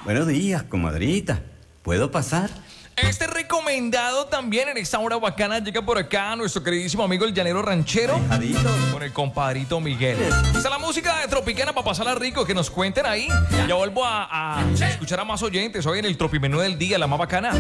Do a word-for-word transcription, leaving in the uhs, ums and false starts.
Buenos días, comadrita. ¿Puedo pasar? Este recomendado también en esta hora bacana llega por acá nuestro queridísimo amigo el llanero ranchero Ahijadito. con el compadrito Miguel. Esta es la música de Tropicana para pasarla rico, que nos cuenten ahí. Ya vuelvo a, a escuchar a más oyentes hoy en el Tropimenú del día, la más bacana.